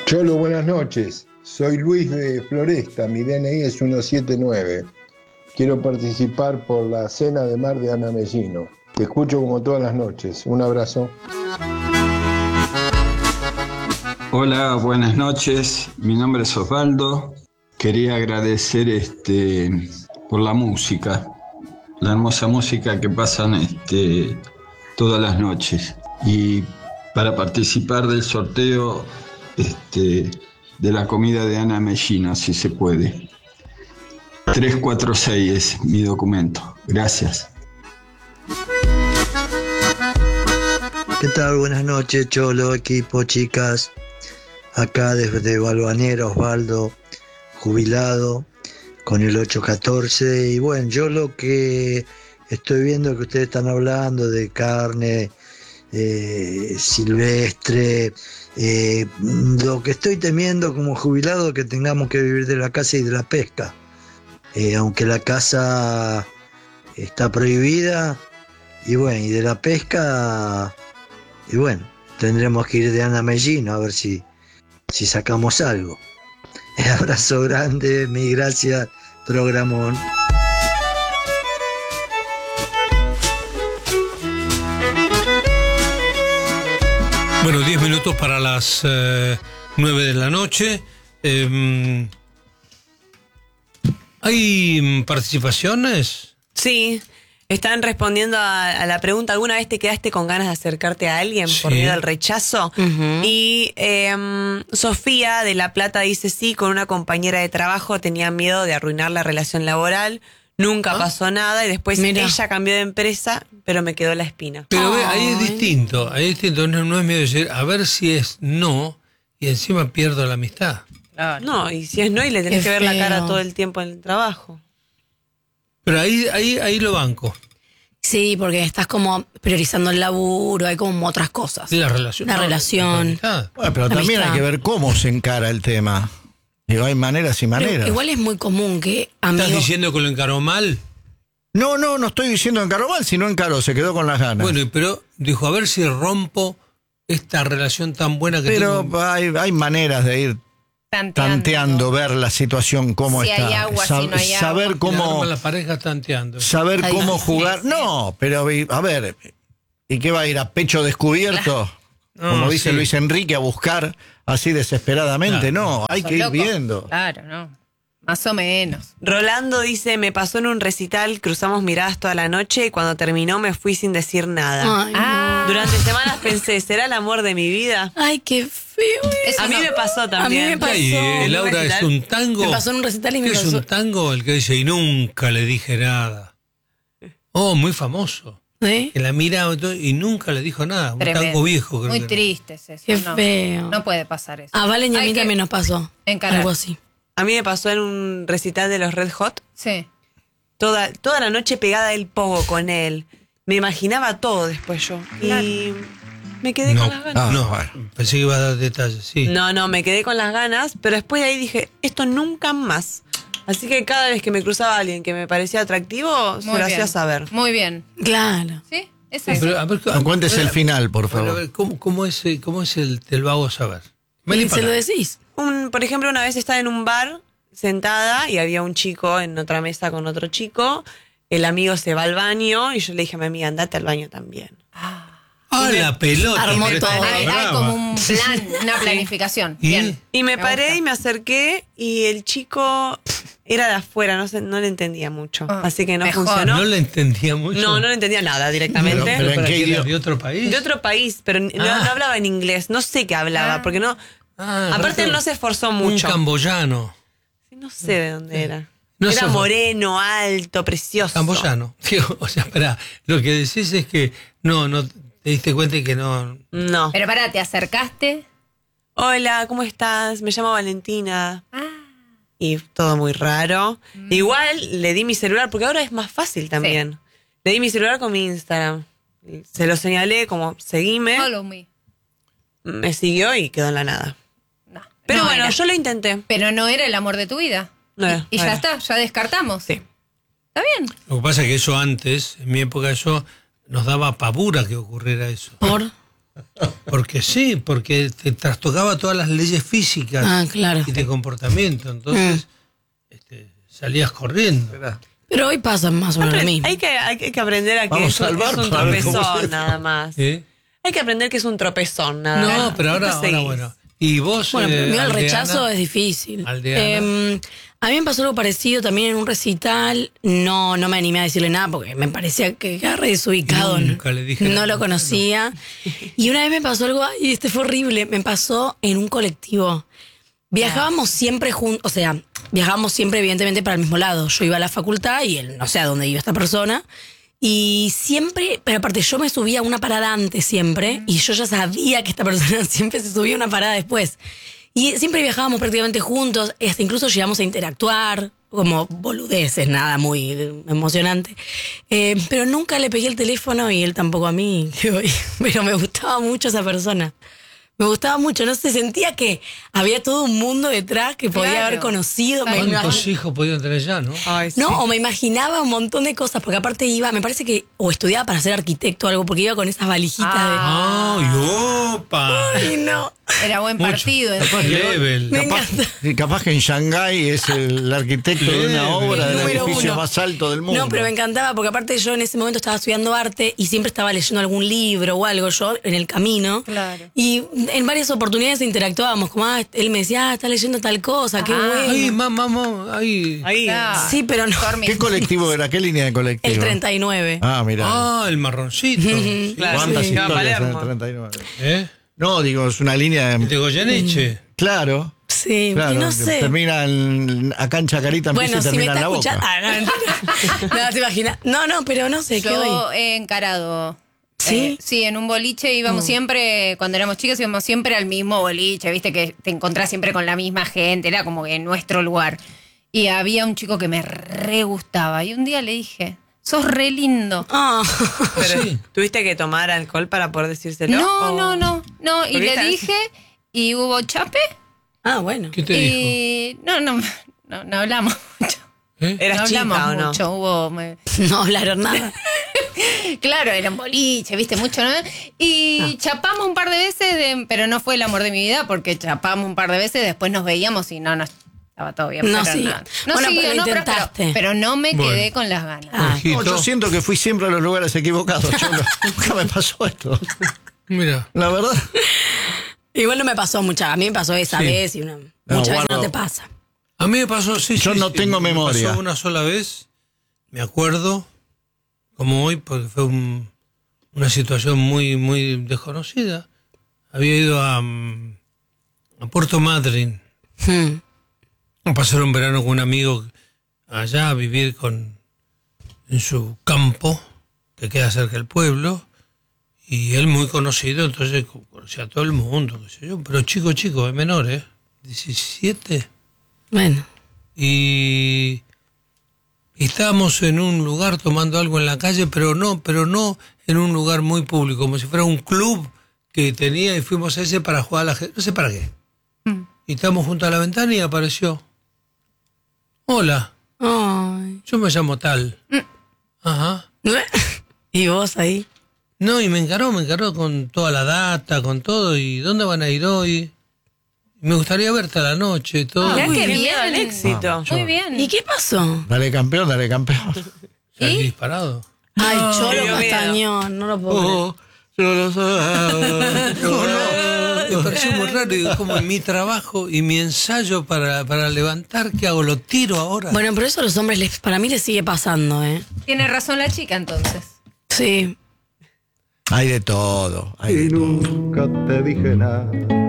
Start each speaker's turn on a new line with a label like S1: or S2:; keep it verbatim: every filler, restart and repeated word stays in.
S1: Cholo, buenas noches. Soy Luis de Floresta, mi D N I es ciento setenta y nueve. Quiero participar por la cena de mar de Ana Mellino. Te escucho como todas las noches. Un abrazo.
S2: Hola, buenas noches. Mi nombre es Osvaldo. Quería agradecer este, por la música, la hermosa música que pasan este, todas las noches. Y para participar del sorteo este, de la comida de Ana Mellino, si se puede. tres cuatro seis es mi documento. Gracias.
S3: ¿Qué tal? Buenas noches, Cholo, equipo, chicas. Acá desde Balvanera, Osvaldo, jubilado, con el ocho catorce. Y bueno, yo lo que estoy viendo que ustedes están hablando de carne eh, silvestre, eh, lo que estoy temiendo como jubilado es que tengamos que vivir de la caza y de la pesca. Eh, aunque la caza está prohibida, y bueno, y de la pesca, y bueno, tendremos que ir de Ana Mellino a ver si, si sacamos algo. Un abrazo grande, mil gracias, programón.
S4: Bueno, diez minutos para las eh, nueve de la noche. Eh, ¿Hay participaciones?
S5: Sí, están respondiendo a, a la pregunta, ¿alguna vez te quedaste con ganas de acercarte a alguien por
S4: Sí.
S5: miedo al rechazo?
S6: Uh-huh.
S5: Y eh, Sofía de La Plata dice, sí, con una compañera de trabajo tenía miedo de arruinar la relación laboral, nunca
S6: ¿Ah?
S5: pasó nada y después
S6: Mira.
S5: ella cambió de empresa, pero me quedó la espina.
S4: Pero ve, ahí es
S6: Ay.
S4: distinto, ahí es distinto, no, no es miedo de decir, a ver si es no, y encima pierdo la amistad.
S6: Claro.
S5: No, y si es no y le tenés
S6: Qué
S5: que ver la cara
S6: feo.
S5: todo el tiempo en el trabajo.
S4: Pero ahí, ahí, ahí lo banco.
S6: Sí, porque estás como priorizando el laburo, hay como otras cosas.
S4: La relación.
S6: La
S4: no,
S6: relación.
S4: la amistad.
S7: Bueno, pero también
S6: Amistad.
S7: hay que ver cómo se encara el tema. Digo, hay maneras y
S6: Pero
S7: maneras.
S6: igual es muy común que
S4: ¿Estás
S6: amigos...
S4: diciendo que lo encaró mal?
S7: No, no, no estoy diciendo encaró mal, sino encaró, se quedó con las ganas.
S4: Bueno, pero dijo, a ver si rompo esta relación tan buena que
S7: pero
S4: tengo.
S7: hay, hay maneras de ir
S8: Tanteando.
S7: tanteando, ver la situación cómo
S8: Si
S7: está.
S8: hay agua, si no hay agua.
S7: saber
S4: Arma
S7: cómo,
S4: la pareja tanteando.
S7: saber
S6: Ay,
S7: cómo
S6: sí,
S7: jugar.
S8: sí.
S7: No, pero a ver, ¿y qué va a ir a pecho descubierto?
S4: No,
S7: Como dice
S4: sí.
S7: Luis Enrique, a buscar así desesperadamente.
S4: Claro.
S7: No, hay
S8: ¿Sos
S7: que ir
S8: loco?
S7: viendo.
S8: Claro, no. Más o menos.
S5: Rolando dice, me pasó en un recital, cruzamos miradas toda la noche y cuando terminó me fui sin decir nada.
S6: Ay,
S8: Ah.
S6: no.
S5: Durante semanas pensé, ¿será el amor de mi vida?
S6: Ay, qué feo.
S8: Eso
S5: A mí
S8: no.
S5: me pasó también.
S6: A mí me pasó.
S4: Y eh,
S5: ¿En un
S4: Laura, es
S5: recital?
S4: un tango.
S6: Me pasó en un recital y me
S4: ¿Qué es
S6: pasó-
S4: un tango? El que dice, y nunca le dije nada. Oh, muy famoso.
S6: ¿Eh?
S4: Que la mira y nunca le dijo nada. Un
S8: Tremendo.
S4: tango viejo. creo
S8: Muy
S4: que-
S8: triste es eso.
S6: Qué
S8: no.
S6: feo.
S8: No puede pasar eso.
S6: A Valen y a
S8: Hay
S6: mí
S8: que
S6: también nos pasó.
S8: encarar.
S6: Algo así.
S5: A mí me pasó en un recital de los Red Hot,
S8: Sí.
S5: toda, toda la noche pegada el pogo con él. Me imaginaba todo después yo. Y me quedé
S4: No,
S5: con las ganas.
S4: no,
S7: bueno.
S4: pensé que iba a dar detalles, sí.
S5: No, no, me quedé con las ganas, pero después de ahí dije, esto nunca más. Así que cada vez que me cruzaba alguien que me parecía atractivo, se
S8: Muy
S5: lo
S8: bien.
S5: hacía saber.
S8: Muy bien.
S6: Claro.
S8: ¿Sí? Es
S4: Sí,
S8: eso.
S4: pero, a ver,
S7: No cuentes el final, por
S4: Bueno, a
S7: favor.
S4: ver, ¿cómo, cómo es, eh, cómo es el del vago saber? Vení
S6: ¿Y
S4: para
S6: se lo
S4: acá.
S6: decís?
S5: Un, por ejemplo, una vez estaba en un bar sentada y había un chico en otra mesa con otro chico. El amigo se va al baño y yo le dije a mi amiga, andate al baño también.
S4: Ah, la pelota.
S6: Armó
S4: pero
S6: todo.
S4: está
S8: Hay, hay
S4: brava.
S8: como un plan, una planificación.
S4: ¿Y?
S8: Bien.
S5: Y me,
S8: Me
S5: paré
S8: gusta.
S5: y me acerqué y el chico era de afuera, no sé, no le entendía mucho.
S8: Ah,
S5: así que no
S8: mejor.
S5: funcionó.
S4: No le entendía mucho.
S5: No, no le entendía nada directamente.
S7: Pero- pero ¿en
S4: ¿Para
S7: qué
S4: qué era?
S7: idioma?
S4: ¿De otro país?
S5: De otro país, pero no,
S4: Ah.
S5: no hablaba en inglés. No sé qué hablaba,
S8: Ah.
S5: porque no.
S4: Ah,
S5: aparte,
S4: rato-
S5: él no se esforzó
S4: Un
S5: mucho.
S4: camboyano.
S5: Sí, no sé de dónde era.
S4: No
S5: era
S4: sé.
S5: moreno, alto, precioso.
S4: Camboyano. Digo, o sea, espera, lo que decís es que no, no te diste cuenta y que no.
S5: No.
S8: Pero pará, ¿te acercaste?
S5: Hola, ¿cómo estás? Me llamo Valentina.
S8: Ah.
S5: Y todo muy raro. Igual le di mi celular, porque ahora es más fácil también. Le di mi celular con mi Instagram. Se lo señalé como, seguime.
S8: Follow me.
S5: Me siguió y quedó en la nada.
S8: No.
S5: Pero
S8: No
S5: bueno,
S8: era.
S5: yo lo intenté.
S8: Pero no era el amor de tu vida.
S5: No era,
S8: y
S5: no
S8: ya
S5: era.
S8: está, ya descartamos.
S5: Sí.
S8: Está bien.
S4: Lo que pasa es que eso antes, en mi época, eso nos daba pavura que ocurriera eso.
S6: ¿Por?
S4: Porque sí, porque te trastocaba todas las leyes físicas
S6: Ah, claro.
S4: y de comportamiento. Entonces, este, salías corriendo.
S6: Pero hoy pasa más o menos lo mismo.
S5: Hay que, hay que aprender a que
S7: Vamos
S5: es, un-
S7: al bar
S5: es un
S7: para ver cómo
S5: tropezón
S7: se-
S5: nada más.
S4: ¿Eh?
S5: Hay que aprender que es un tropezón nada más.
S4: No, pero ahora,
S5: Después
S4: ahora
S5: seguís.
S4: bueno. Y vos,
S6: Bueno, pero
S4: eh,
S6: mira, el
S4: Aldeana,
S6: rechazo es difícil.
S4: Aldeana.
S6: Eh, a mí me pasó algo parecido también en un recital. No, no me animé a decirle nada porque me parecía que era re desubicado.
S4: Nunca le dije
S6: No
S4: nada.
S6: lo conocía. Y una vez me pasó algo, y este fue horrible. Me pasó en un colectivo. Viajábamos siempre juntos, o sea, viajábamos siempre evidentemente para el mismo lado. Yo iba a la facultad y él no sé a dónde iba esta persona. Y siempre, pero aparte yo me subía a una parada antes siempre, y yo ya sabía que esta persona siempre se subía a una parada después. Y siempre viajábamos prácticamente juntos, hasta incluso llegamos a interactuar, como boludeces, nada muy emocionante. Eh, pero nunca le pegué el teléfono y él tampoco a mí, pero me gustaba mucho esa persona. Me gustaba mucho, no sé, sentía que había todo un mundo detrás que podía
S8: Claro.
S6: haber conocido. Me
S4: ¿Cuántos
S6: imag-
S4: hijos podían tener ya, no?
S5: Ay, sí.
S6: no, o me imaginaba un montón de cosas, porque aparte iba, me parece que, o estudiaba para ser arquitecto o algo, porque iba con esas valijitas
S4: ¡Ay, opa!
S6: de... Ay, no.
S8: Era buen
S4: Mucho.
S8: partido. en
S4: Capaz
S8: serio.
S4: level.
S6: Me
S7: Capaz,
S6: encanta.
S7: y capaz que en Shanghái es el arquitecto de una obra del
S6: Número
S7: edificio
S6: uno.
S7: más alto del mundo.
S6: No, pero me encantaba, porque aparte yo en ese momento estaba estudiando arte y siempre estaba leyendo algún libro o algo yo en el camino.
S8: Claro.
S6: Y en varias oportunidades interactuábamos, como, ah, él me decía, ah, está leyendo tal cosa, qué
S8: Ah.
S6: bueno.
S4: Ay, mamá, mamá, ay.
S5: Ahí.
S8: Claro.
S6: Sí, pero no.
S8: Dormí.
S7: ¿Qué colectivo era? ¿Qué línea de colectivo?
S6: El treinta y nueve.
S7: Ah, mira.
S4: Ah, el marroncito.
S5: Claro,
S7: ¿Cuántas
S5: sí.
S7: historias en
S5: Palermo.
S7: el treinta y nueve?
S4: ¿Eh?
S7: No, digo, es una línea
S4: El
S7: de...
S4: de Goyeneche.
S7: Claro,
S6: Sí,
S7: claro.
S6: y no
S7: que
S6: sé.
S7: Termina en, acá en Chacarita, empieza
S6: Bueno,
S7: y
S6: si me
S7: termina en
S6: está
S7: la boca.
S6: escuchando. Ah, no, mentira. No, te imaginas. No, no, pero no sé, ¿qué
S8: Yo
S6: hoy?
S8: he encarado.
S6: ¿Sí?
S8: Eh, sí, en un boliche íbamos siempre, cuando éramos chicas íbamos siempre al mismo boliche, viste que te encontrás siempre con la misma gente, era como que en nuestro lugar. Y había un chico que me re gustaba y un día le dije, sos re lindo.
S6: Ah.
S5: Pero,
S4: Sí.
S5: ¿tuviste que tomar alcohol para poder decírselo?
S8: No,
S5: ¿O-
S8: no, no, no. Y
S5: Porque
S8: le
S5: esta-
S8: dije y hubo chape
S6: Ah, bueno.
S4: ¿Qué te dijo?
S8: y no, no, no, no hablamos mucho.
S4: ¿Eh?
S5: ¿Eras
S8: no
S5: chica
S8: hablamos
S5: o no?
S8: mucho, hubo... me-
S6: No hablaron nada.
S8: Claro, era un boliche, viste, mucho, ¿no? Y
S6: Ah.
S8: chapamos un par de veces, de- pero no fue el amor de mi vida, porque chapamos un par de veces, después nos veíamos y no, no estaba todo bien.
S6: No
S8: pero
S6: siguió.
S8: No,
S6: Bueno,
S8: siguió,
S6: pero
S8: no, pero,
S6: intentaste.
S8: pero- pero no me
S4: Bueno.
S8: quedé con las ganas.
S6: Ah.
S7: No, yo
S4: Ojito.
S7: siento que fui siempre a los lugares equivocados. Yo no- nunca me pasó esto.
S4: Mira.
S7: La verdad.
S6: Igual no me pasó mucha. A mí me pasó esa
S4: Sí.
S6: vez y una, muchas veces
S7: guardo.
S6: no te pasa.
S4: A mí me pasó, sí,
S7: Yo
S4: sí,
S7: no
S4: sí,
S7: tengo
S4: me
S7: memoria.
S4: pasó una sola vez, me acuerdo, como hoy, porque fue un- una situación muy, muy desconocida. Había ido a, mm, a Puerto Madryn
S6: Hmm.
S4: a pasar un verano con un amigo allá, a vivir con, en su campo, que queda cerca del pueblo, y él muy conocido, entonces conocía a todo el mundo, qué sé yo, pero chico, chico, es menor, ¿eh? diecisiete.
S6: Bueno.
S4: Y, y estábamos en un lugar tomando algo en la calle, pero no, pero no en un lugar muy público, como si fuera un club que tenía y fuimos a ese para jugar a la gente, no sé para qué.
S8: Mm.
S4: Y estábamos junto a la ventana y apareció. Hola,
S6: Ay.
S4: yo me llamo tal. Ajá.
S6: ¿Y vos ahí?
S4: No, y me encaró, me encaró con toda la data, con todo, y ¿dónde van a ir hoy? Me gustaría verte a la noche y todo.
S8: Mirá
S5: Uy,
S8: qué
S5: qué
S8: bien.
S5: miedo al éxito.
S8: Muy bien.
S6: ¿Y qué pasó?
S7: Dale campeón, dale campeón.
S4: Salí
S8: ¿Y?
S4: disparado.
S6: Ay,
S5: me
S6: Cholo
S5: dio miedo.
S6: Castañón, no lo puedo creer.
S7: Oh, yo lo sé.
S4: Me pareció muy raro, digo, como en mi trabajo y mi ensayo para, para levantar, ¿qué hago? ¿Lo tiro ahora?
S6: Bueno, pero eso a los hombres les, para mí les sigue pasando, ¿eh?
S8: Tiene razón la chica entonces.
S6: Sí.
S7: Hay de todo. Hay de todo.
S9: Nunca te dije nada.